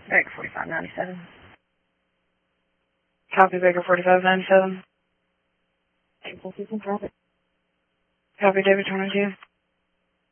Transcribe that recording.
Baker 4597. Copy, Baker 4597. April 2 traffic. Copy, David 22.